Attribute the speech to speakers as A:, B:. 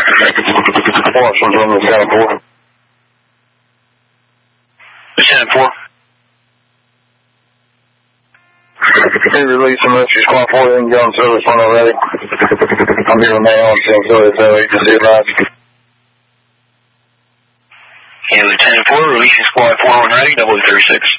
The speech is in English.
A: Washington, Lieutenant 4.
B: Lieutenant 4.
A: Hey, release emergency squad 4 in gun service when I'm ready. I'm here now on 10 so you can see it live.
B: And Lieutenant 4, releasing squad 4 when ready, 0036.